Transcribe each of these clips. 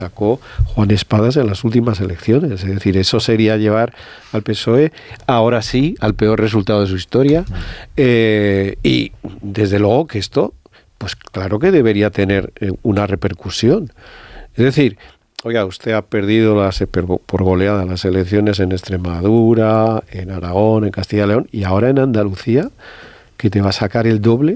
sacó Juan Espadas en las últimas elecciones. Es decir, eso sería llevar al PSOE, ahora sí, al peor resultado de su historia. Y desde luego que esto, pues claro que debería tener una repercusión. Es decir, oiga, usted ha perdido por goleada las elecciones en Extremadura, en Aragón, en Castilla y León, y ahora en Andalucía, que te va a sacar el doble,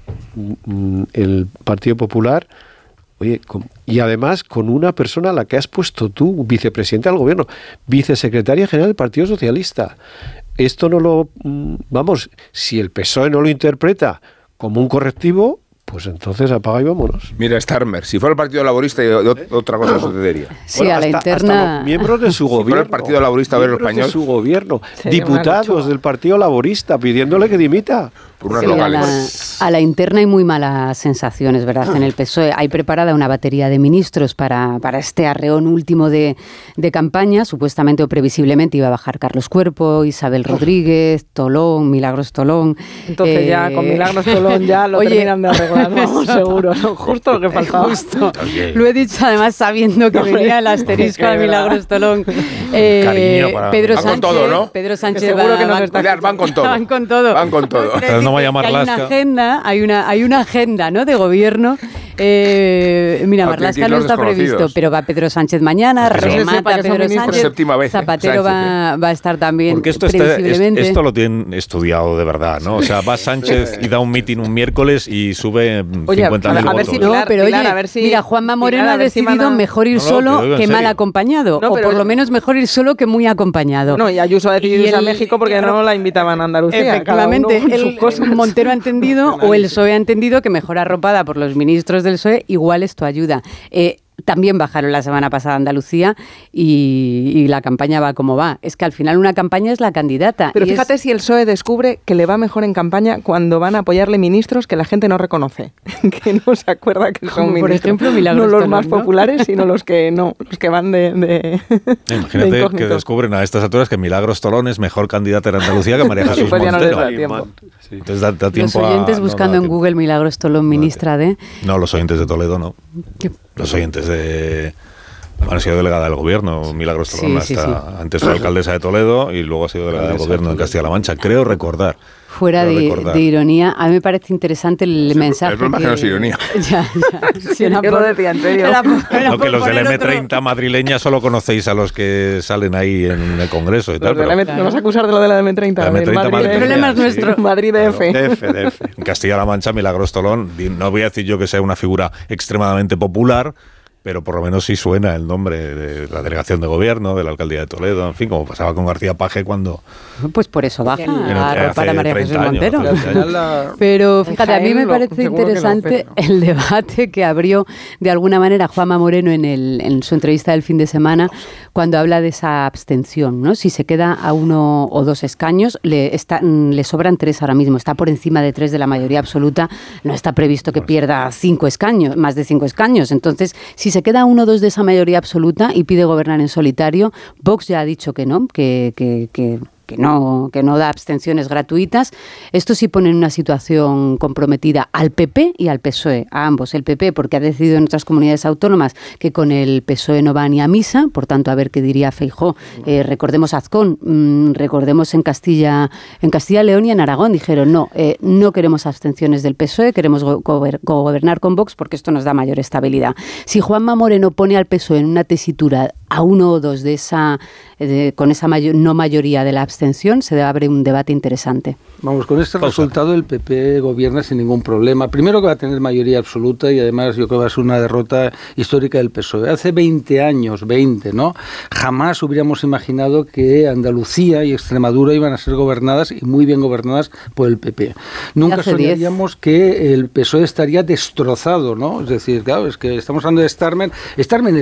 el Partido Popular. Oye, y además con una persona a la que has puesto tú, vicepresidenta del gobierno, vicesecretaria general del Partido Socialista. Esto no lo... Vamos, si el PSOE no lo interpreta como un correctivo, pues entonces apaga y vámonos. Mira, Starmer, si fuera el Partido Laborista, otra cosa sucedería. Sí, bueno, a la interna... Hasta los miembros de su gobierno. Si fuera el Partido Laborista Obrero Español. De su gobierno, diputados del Partido Laborista pidiéndole que dimita. Por unas locales. A la interna hay muy malas sensaciones, ¿verdad? En el PSOE hay preparada una batería de ministros para este arreón último de campaña. Supuestamente o previsiblemente iba a bajar Carlos Cuerpo, Isabel Rodríguez, Tolón, Milagros Tolón. Entonces ya con Milagros Tolón ya lo terminan de arreglar, vamos, seguro. Justo lo que faltaba. Justo. Lo he dicho además sabiendo que venía el asterisco de Milagros Tolón. Cariño para... Pedro van Sánchez, con todo, ¿no? Pedro Sánchez seguro que nos está... Van con todo. Van con todo. Van con todo. No vaya a Marlaska. Hay una agenda, ¿no?, de gobierno. Mira, Marlaska no está previsto, pero va Pedro Sánchez mañana, remata Pedro Sánchez. Séptima vez, Zapatero va a estar también. Porque esto lo tienen estudiado de verdad, ¿no? O sea, va Sánchez y da un mitin un miércoles y sube 50.000 votos. Si Pilar, pero Pilar, oye, mira, Juanma Moreno ha decidido mejor ir solo que mal acompañado, o por lo menos mejor ir solo que muy acompañado. No, y Ayuso ha decidido irse a México porque no la invitaban a Andalucía. Efectivamente, Montero ha entendido, o el PSOE ha entendido que mejor arropada por los ministros del PSOE, igual esto ayuda. También bajaron la semana pasada a Andalucía y la campaña va como va. Es que al final una campaña es la candidata. Pero fíjate si el PSOE descubre que le va mejor en campaña cuando van a apoyarle ministros que la gente no reconoce, que no se acuerda que son ministros. Por ejemplo, Milagros no los Tolón, más populares, sino los que van de Imagínate que descubren a estas alturas que Milagros Tolón es mejor candidata en Andalucía que María Jesús pues Montero. Entonces da tiempo los oyentes buscando en Google Milagros Tolón, ministra de... No, los oyentes de Toledo no. Los oyentes de... Han sido delegada del gobierno. Milagros Tolón antes fue alcaldesa de Toledo y luego ha sido delegada del gobierno en Castilla-La Mancha. Creo recordar. Fuera de ironía, a mí me parece interesante el mensaje. Es broma que no es ironía. Yo lo decía en serio. No, que los del M30 madrileña solo conocéis a los que salen ahí en el Congreso y tal. No vas a acusar de lo de la M30. La M30 el problema es nuestro. Madrid DF. En Castilla-La Mancha, Milagros Tolón, no voy a decir yo que sea una figura extremadamente popular, pero por lo menos sí suena el nombre de la delegación de gobierno, de la alcaldía de Toledo, en fin, como pasaba con García Paje cuando... Pues por eso baja para María Jesús Montero. Años, pero fíjate, a mí me parece interesante el debate que abrió de alguna manera Juanma Moreno en su entrevista del fin de semana, cuando habla de esa abstención, ¿no? Si se queda a 1 o 2 escaños, le sobran 3 ahora mismo, está por encima de 3 de la mayoría absoluta, no está previsto que pierda 5 escaños, más de 5 escaños. Entonces, si se queda 1 o 2 de esa mayoría absoluta y pide gobernar en solitario, Vox ya ha dicho que no, que no da abstenciones gratuitas. Esto sí pone en una situación comprometida al PP y al PSOE, a ambos. El PP porque ha decidido en otras comunidades autónomas que con el PSOE no va ni a misa, por tanto a ver qué diría Feijóo. Recordemos Azcón, recordemos en Castilla y León y en Aragón dijeron no queremos abstenciones del PSOE, queremos gobernar con Vox porque esto nos da mayor estabilidad. Si Juanma Moreno pone al PSOE en una tesitura a 1 o 2 con esa no mayoría de la abstención, se abre un debate interesante. Vamos, con este resultado el PP gobierna sin ningún problema. Primero que va a tener mayoría absoluta y además yo creo que va a ser una derrota histórica del PSOE. Hace 20 años, ¿no? Jamás hubiéramos imaginado que Andalucía y Extremadura iban a ser gobernadas y muy bien gobernadas por el PP. Nunca soñaríamos que el PSOE estaría destrozado, ¿no? Es decir, claro, es que estamos hablando de Starmer